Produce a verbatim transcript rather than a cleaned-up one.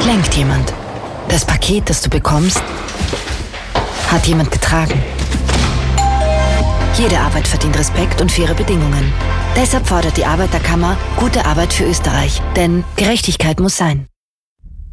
lenkt jemand. Das Paket, das du bekommst, hat jemand getragen. Jede Arbeit verdient Respekt und faire Bedingungen. Deshalb fordert die Arbeiterkammer gute Arbeit für Österreich. Denn Gerechtigkeit muss sein.